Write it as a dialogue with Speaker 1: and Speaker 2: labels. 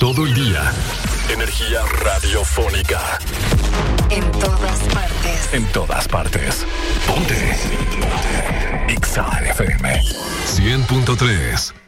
Speaker 1: todo el día. Energía radiofónica.
Speaker 2: En todas partes.
Speaker 1: En todas partes. Ponte. Ponte. Exa FM 100.3.